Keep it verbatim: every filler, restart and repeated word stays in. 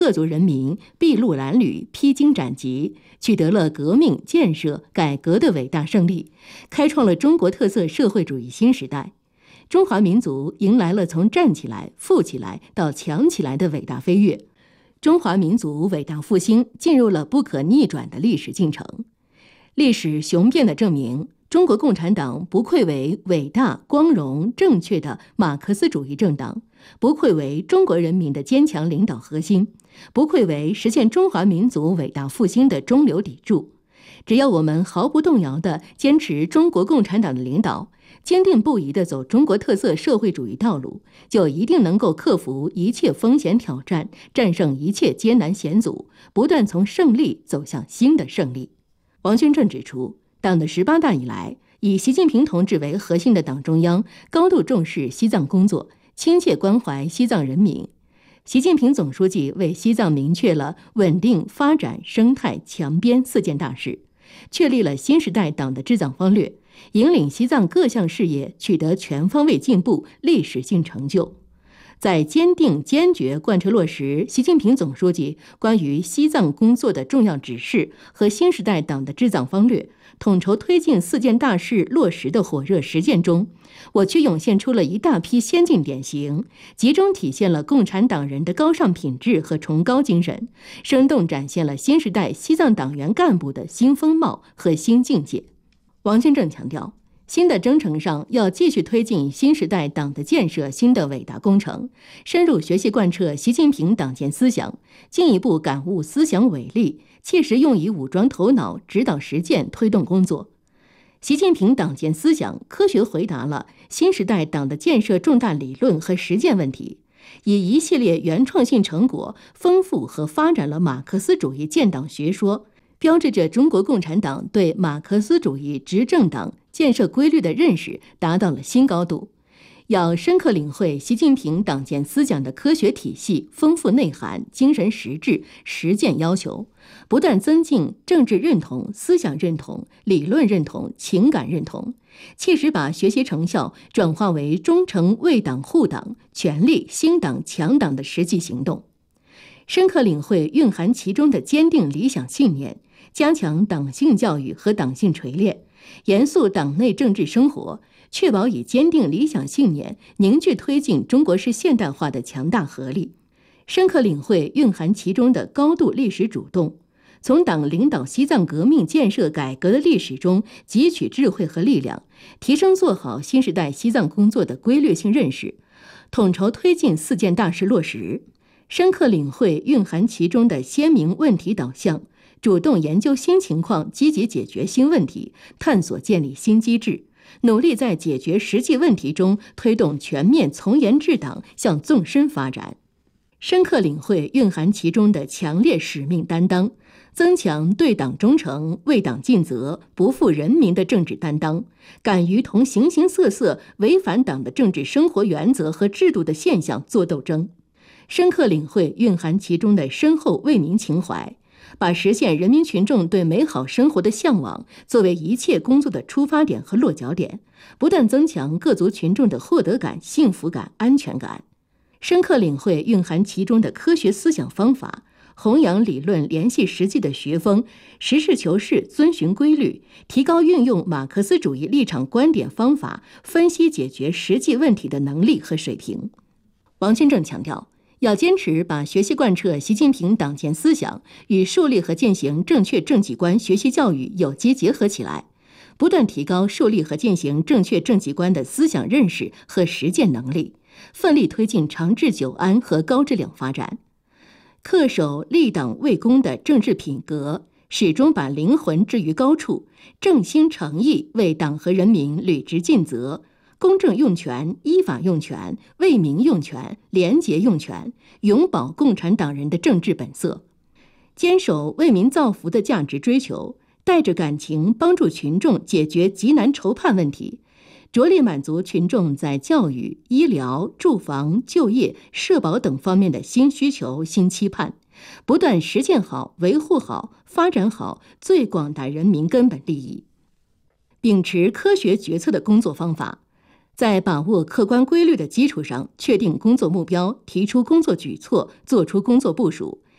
各族人民筚路蓝缕、披荆斩棘，取得了革命、建设、改革的伟大胜利，开创了中国特色社会主义新时代。中华民族迎来了从站起来、富起来到强起来的伟大飞跃，中华民族伟大复兴进入了不可逆转的历史进程。历史雄辩地证明，中国共产党不愧为伟大、光荣、正确的马克思主义政党，不愧为中国人民的坚强领导核心，不愧为实现中华民族伟大复兴的中流砥柱。只要我们毫不动摇地坚持中国共产党的领导，坚定不移地走中国特色社会主义道路，就一定能够克服一切风险挑战，战胜一切艰难险阻，不断从胜利走向新的胜利。王宣正指出，党的十八大以来，以习近平同志为核心的党中央高度重视西藏工作，亲切关怀西藏人民。习近平总书记为西藏明确了稳定、发展、生态、强边四件大事，确立了新时代党的治藏方略，引领西藏各项事业取得全方位进步、历史性成就。在坚定坚决贯彻落实习近平总书记关于西藏工作的重要指示和新时代党的治藏方略，统筹推进四件大事落实的火热实践中，我区涌现出了一大批先进典型，集中体现了共产党人的高尚品质和崇高精神，生动展现了新时代西藏党员干部的新风貌和新境界。王宣正强调，新的征程上要继续推进新时代党的建设新的伟大工程，深入学习贯彻习近平党建思想，进一步感悟思想伟力，切实用以武装头脑，指导实践，推动工作。习近平党建思想科学回答了新时代党的建设重大理论和实践问题，以一系列原创性成果丰富和发展了马克思主义建党学说，标志着中国共产党对马克思主义执政党建设规律的认识达到了新高度。要深刻领会习近平党建思想的科学体系、丰富内涵、精神实质、实践要求，不断增进政治认同、思想认同、理论认同、情感认同，切实把学习成效转化为忠诚为党护党、全力兴党强党的实际行动。深刻领会蕴含其中的坚定理想信念，加强党性教育和党性锤炼，严肃党内政治生活，确保以坚定理想信念凝聚推进中国式现代化的强大合力。深刻领会蕴含其中的高度历史主动，从党领导西藏革命建设改革的历史中汲取智慧和力量，提升做好新时代西藏工作的规律性认识，统筹推进四件大事落实。深刻领会蕴含其中的鲜明问题导向，主动研究新情况，积极解决新问题，探索建立新机制，努力在解决实际问题中推动全面从严治党向纵深发展。深刻领会蕴含其中的强烈使命担当，增强对党忠诚、为党尽责、不负人民的政治担当，敢于同形形色色违反党的政治生活原则和制度的现象作斗争。深刻领会蕴含其中的深厚为民情怀，把实现人民群众对美好生活的向往作为一切工作的出发点和落脚点，不断增强各族群众的获得感、幸福感、安全感。深刻领会蕴含其中的科学思想方法，弘扬理论联系实际的学风，实事求是，遵循规律，提高运用马克思主义立场观点方法分析解决实际问题的能力和水平。王宣正强调，要坚持把学习贯彻习近平党建思想与树立和践行正确政绩观学习教育有机结合起来，不断提高树立和践行正确政绩观的思想认识和实践能力，奋力推进长治久安和高质量发展。恪守立党为公的政治品格，始终把灵魂置于高处，正心诚意为党和人民履职尽责，公正用权、依法用权、为民用权、廉洁用权，永葆共产党人的政治本色，坚守为民造福的价值追求，带着感情帮助群众解决急难愁盼问题，着力满足群众在教育、医疗、住房、就业、社保等方面的新需求、新期盼，不断实现好、维护好、发展好最广大人民根本利益。秉持科学决策的工作方法，在把握客观规律的基础上，确定工作目标，提出工作举措，做出工作部署，